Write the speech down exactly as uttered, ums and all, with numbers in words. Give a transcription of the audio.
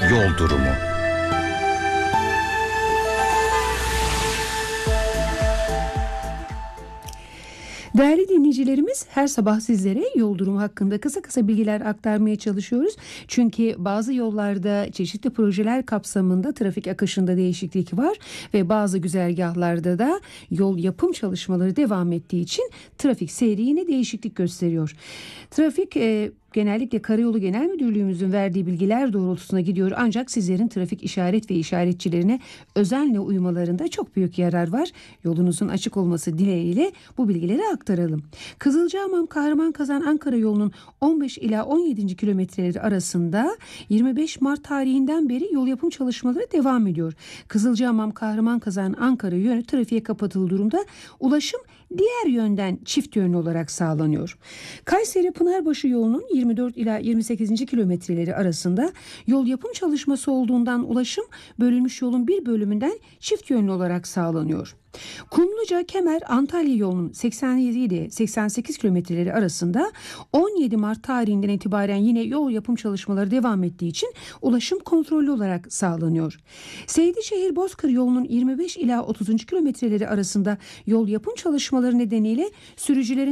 Yol durumu. Değerli dinleyicilerimiz, her sabah sizlere yol durumu hakkında kısa kısa bilgiler aktarmaya çalışıyoruz. Çünkü bazı yollarda çeşitli projeler kapsamında trafik akışında değişiklik var ve bazı güzergahlarda da yol yapım çalışmaları devam ettiği için trafik seyri yine değişiklik gösteriyor. Trafik e, genellikle Karayolu Genel Müdürlüğümüzün verdiği bilgiler doğrultusuna gidiyor. Ancak sizlerin trafik işaret ve işaretçilerine özenle uymalarında çok büyük yarar var. Yolunuzun açık olması dileğiyle bu bilgileri aktaralım. Kızılcahamam Kahramanmaraş Ankara yolunun on beş ila on yedinci kilometreleri arasında yirmi beş Mart tarihinden beri yol yapım çalışmaları devam ediyor. Kızılcahamam Kahramanmaraş Ankara yönü trafiğe kapatılı durumda. Ulaşım diğer yönden çift yönlü olarak sağlanıyor. Kayseri Pınarbaşı yolunun yirmi dört ila yirmi sekizinci kilometreleri arasında yol yapım çalışması olduğundan ulaşım bölünmüş yolun bir bölümünden çift yönlü olarak sağlanıyor. Kumluca Kemer Antalya yolunun seksen yedi ile seksen sekiz kilometreleri arasında on yedi Mart tarihinden itibaren yine yol yapım çalışmaları devam ettiği için ulaşım kontrollü olarak sağlanıyor. Seydişehir Bozkır yolunun yirmi beş ila otuzuncu kilometreleri arasında yol yapım çalışmaları nedeniyle sürücülerin